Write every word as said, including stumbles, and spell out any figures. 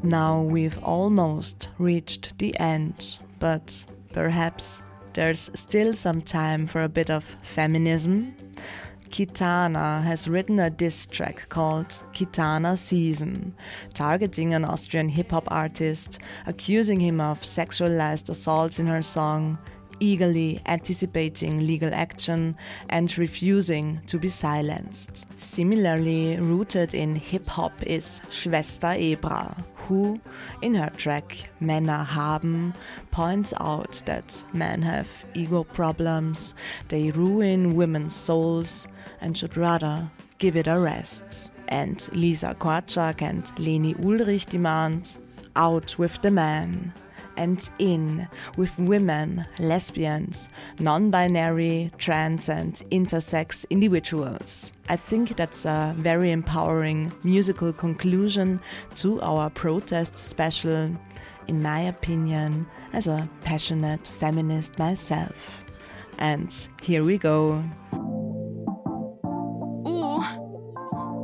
Now we've almost reached the end, but perhaps there's still some time for a bit of feminism. Kitana has written a diss track called Kitana Season, targeting an Austrian hip-hop artist, accusing him of sexualized assaults in her song, eagerly anticipating legal action and refusing to be silenced. Similarly rooted in hip-hop is Schwester Ebra, who, in her track Männer haben, points out that men have ego problems, they ruin women's souls and should rather give it a rest. And Lisa Korczak and Leni Ulrich demand, out with the man, and in with women, lesbians, non-binary, trans and intersex individuals. I think that's a very empowering musical conclusion to our protest special, in my opinion, as a passionate feminist myself. And here we go.